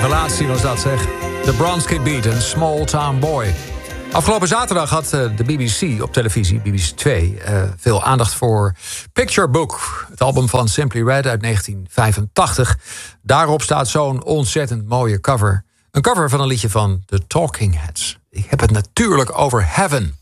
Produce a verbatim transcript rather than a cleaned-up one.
revelatie was dat, zeg. The Bronski Beat, een Small Town Boy. Afgelopen zaterdag had de B B C op televisie, B B C twee... Uh, veel aandacht voor Picture Book. Het album van Simply Red uit negentien vijfentachtig. Daarop staat zo'n ontzettend mooie cover. Een cover van een liedje van The Talking Heads. Ik heb het natuurlijk over Heaven.